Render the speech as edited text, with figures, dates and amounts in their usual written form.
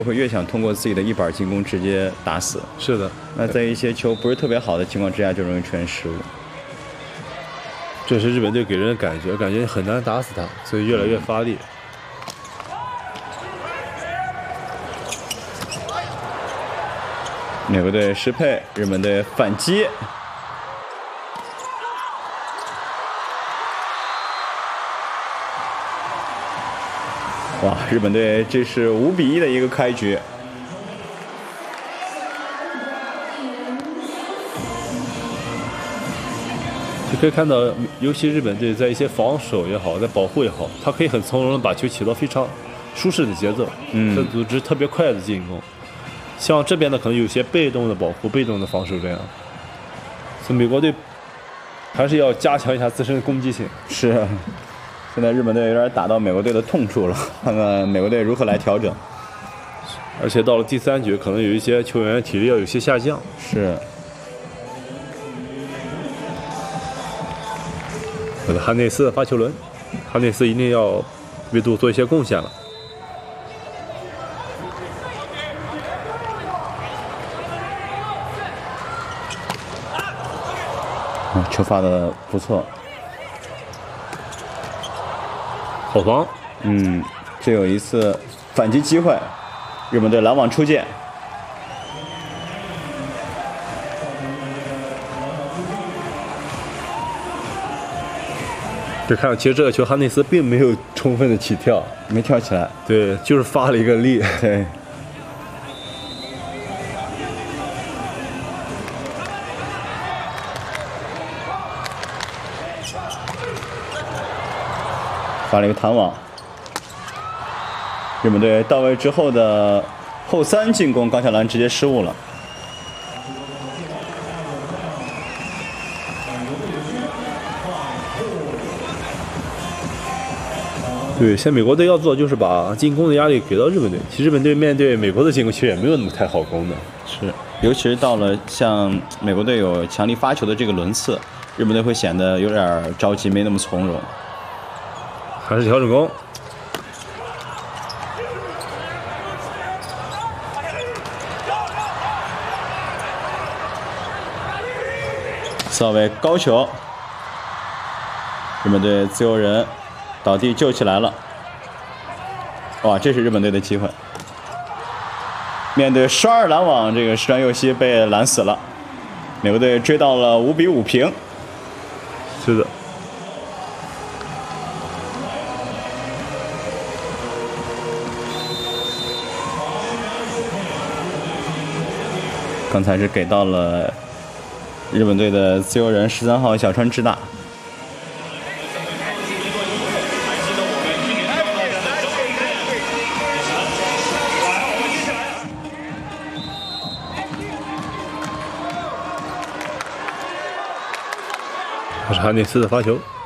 会越想通过自己的一板进攻直接打死。 是的， 那在一些球不是特别好的情况之下，就容易出现失误。 这是日本队给人的感觉很难打死他，所以越来越发力。 美国队失配，日本队反击。哇，日本队这是5-1的一个开局。 就可以看到，尤其日本队在一些防守也好，在保护也好，他可以很从容的把球起到非常舒适的节奏，他组织特别快的进攻。像这边呢，可能有些被动的保护、被动的防守这样。所以美国队还是要加强一下自身的攻击性。 是，现在日本队有点打到美国队的痛处了，看看美国队如何来调整。 而且到了第3局，可能有一些球员体力要有些下降。 是。 这个哈内斯发球轮，哈内斯一定要为队做一些贡献了。 球发的不错， 后防， 这有一次反击机会，日本队拦网出界。 只看，其实这个球哈内斯并没有充分的起跳， 没跳起来， 对，就是发了一个力， 对。发了一个弹网，日本队到位之后的后3进攻，高桥蓝直接失误了。 对，现在美国队要做就是把进攻的压力给到日本队。其实日本队面对美国的进攻，其实也没有那么太好攻的。 是，尤其是到了像美国队有强力发球的这个轮次，日本队会显得有点着急，没那么从容。 还是调整攻， 四号位高球，日本队自由人倒地救起来了。哇，这是日本队的机会。面对双2拦网，这个石川佑希被拦死了。美国队追到了5-5平。 是的。 刚才是给到了日本队的自由人13号小川智大。 这是哈内斯的发球。